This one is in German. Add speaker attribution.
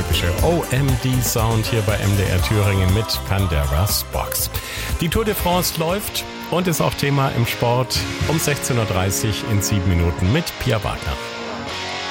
Speaker 1: typische OMD-Sound hier bei MDR Thüringen mit Pandora's Box. Die Tour de France läuft und ist auch Thema im Sport um 16.30 Uhr in 7 Minuten mit Pia Wagner.